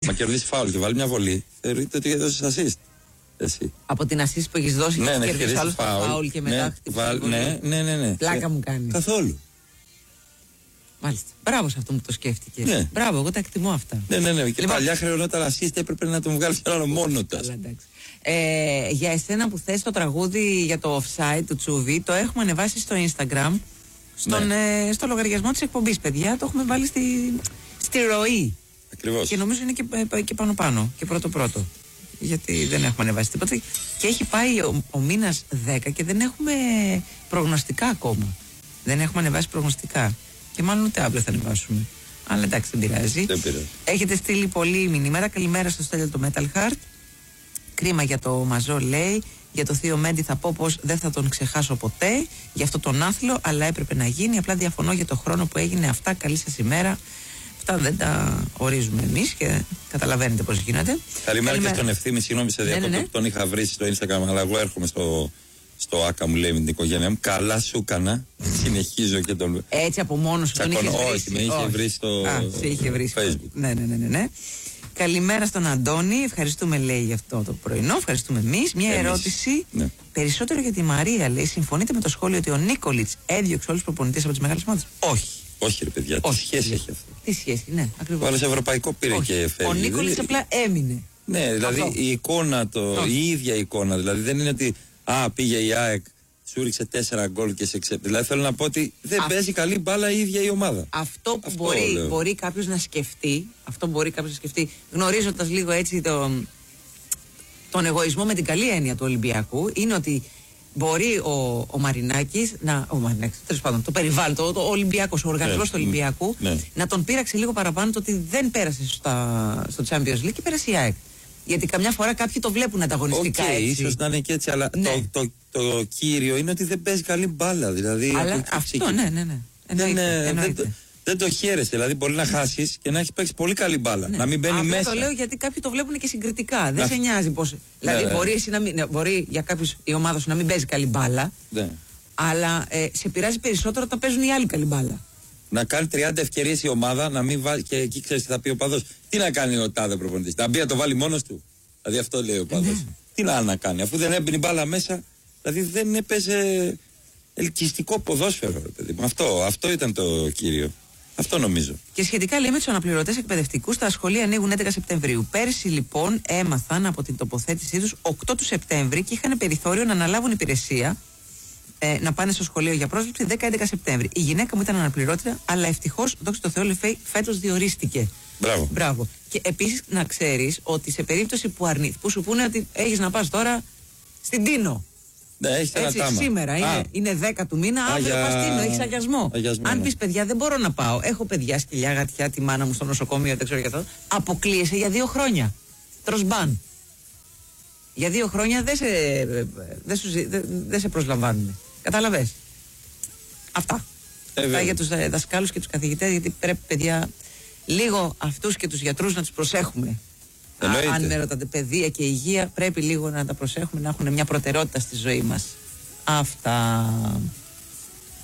Μα κερδίσει φάουλ και βάλει μια βολή, θεωρείται ότι έδωσε assist. Εσύ. Από την assist που έχει δώσει και κερδίσει άλλο φάουλ και μετά ναι. Πλάκα μου κάνει. Καθόλου. Μάλιστα. Μπράβο σε αυτό που το σκέφτηκε. Ναι. Μπράβο, εγώ τα εκτιμώ αυτά. Ναι. Και λοιπόν, παλιά χρεωνόταν assist, έπρεπε να τον βγάλει ένα μόνο του. Για εσένα που θες το τραγούδι για το offside του Τσούβι, το έχουμε ανεβάσει στο Instagram. Στο λογαριασμό της εκπομπής, παιδιά. Το έχουμε βάλει στη ροή. Ακριβώς. Και νομίζω είναι και πάνω και πρώτο. Γιατί δεν έχουμε ανεβάσει τίποτα. Και έχει πάει ο μήνας 10 και δεν έχουμε προγνωστικά ακόμα. Δεν έχουμε ανεβάσει προγνωστικά. Και μάλλον ούτε αύριο θα ανεβάσουμε. Αλλά εντάξει, δεν πειράζει. Έχετε στείλει πολλοί μηνύματα. Καλημέρα στο Στέλιο το Metal Heart. Κρίμα για το Μαζό, λέει. Για το Θείο Μέντι θα πω πως δεν θα τον ξεχάσω ποτέ. Για αυτό τον άθλο, αλλά έπρεπε να γίνει. Απλά διαφωνώ για το χρόνο που έγινε αυτά. Καλή σας ημέρα. Αυτά δεν τα ορίζουμε εμείς και καταλαβαίνετε πώς γίνεται. Καλημέρα και στον Ευθύμη. Συγγνώμη σε διακόπτω που τον είχα βρει στο Instagram, αλλά εγώ έρχομαι στο Άκα, μου λέει, με την οικογένειά μου. Καλά σου έκανα. Συνεχίζω και τον. Έτσι από μόνο σου τον είχες βρει? Όχι, με είχε βρει στο Facebook. Ναι. Καλημέρα στον Αντώνη. Ευχαριστούμε, λέει, για αυτό το πρωινό. Ευχαριστούμε εμείς. Μια ερώτηση περισσότερο για τη Μαρία, λέει. Συμφωνείτε με το σχόλιο ότι ο Νίκολιτς έδιωξε όλους τους προπονητές από τις μεγάλες ομάδες? Όχι, ρε παιδιά. Τι σχέση έχει αυτό? Τι σχέση, ναι, ακριβώς. Όλο ευρωπαϊκό πήρε και φεύγει. Ο Νίκολιτς απλά έμεινε. Ναι, δηλαδή η εικόνα, η ίδια εικόνα. Δηλαδή δεν είναι ότι πήγε η ΑΕΚ, σου ρίξε 4 γκολ και σε ξέπλυσε. Δηλαδή θέλω να πω ότι δεν παίζει καλή μπάλα η ίδια η ομάδα. Αυτό που μπορεί κάποιος να σκεφτεί, γνωρίζοντας λίγο έτσι τον εγωισμό με την καλή έννοια του Ολυμπιακού, είναι ότι μπορεί ο Μαρινάκης, τέλος πάντων, το περιβάλλον, ο Ολυμπιακός, ο οργανισμός του Ολυμπιακού, να τον πείραξε λίγο παραπάνω το ότι δεν πέρασε στο Champions League και πέρασε η ΑΕΚ. Γιατί καμιά φορά κάποιοι το βλέπουν ανταγωνιστικά έτσι. Ίσως να είναι και έτσι, αλλά το κύριο είναι ότι δεν παίζει καλή μπάλα. Δηλαδή, αλλά αυτό, ναι. Εννοείται. Δεν το χαίρεσαι. Δηλαδή, μπορεί να χάσεις και να έχει παίξει πολύ καλή μπάλα. Να μην μπαίνει μέσα. Αυτό το λέω γιατί κάποιοι το βλέπουν και συγκριτικά. Δεν σε νοιάζει πώς. Δηλαδή, μπορεί για κάποιους η ομάδα σου να μην παίζει καλή μπάλα. Αλλά σε πειράζει περισσότερο όταν παίζουν οι άλλοι καλή μπάλα. Να κάνει 30 ευκαιρίες η ομάδα, να μην βάλει. Και εκεί ξέρεις τι θα πει ο παδός. Τι να κάνει ο τάδε προπονητής? Να μπει να το βάλει μόνος του? Δηλαδή, αυτό λέει ο παδός. Τι να κάνει, αφού δεν έμπαινε η μπάλα μέσα. Δηλαδή, δεν έπαιζε ελκυστικό ποδόσφαιρο, παιδί μου. Αυτό ήταν το κύριο. Αυτό νομίζω. Και σχετικά, λέει, με τους αναπληρωτές εκπαιδευτικούς, τα σχολεία ανοίγουν 11 Σεπτεμβρίου. Πέρσι, λοιπόν, έμαθαν από την τοποθέτησή τους 8 του Σεπτέμβρη και είχαν περιθώριο να αναλάβουν υπηρεσία, να πάνε στο σχολείο για πρόσληψη 10-11 Σεπτέμβρη. Η γυναίκα μου ήταν αναπληρώτρια, αλλά ευτυχώς, δόξα τω Θεώ, λέει, φέτος διορίστηκε. Μπράβο. Και επίσης να ξέρεις ότι σε περίπτωση που σου πούνε ότι έχεις να πας τώρα στην Τίνο. Ναι, έτσι, σήμερα είναι 10 του μήνα, αύριο πας Τίνο, έχεις αγιασμό. Αν πεις, παιδιά, δεν μπορώ να πάω, έχω παιδιά, σκυλιά, γατιά, τη μάνα μου στο νοσοκομείο, δεν ξέρω για αυτό, αποκλείεσαι για 2 χρόνια. Τρως μπαν. Για 2 χρόνια δεν σε προσλαμβάνουν. Κατάλαβες? Αυτά. Αυτά για τους δασκάλους και τους καθηγητές, γιατί πρέπει, παιδιά, λίγο αυτούς και τους γιατρούς να τους προσέχουμε. Αν με ρωτάτε, παιδεία και υγεία πρέπει λίγο να τα προσέχουμε, να έχουν μια προτεραιότητα στη ζωή μας. Αυτά.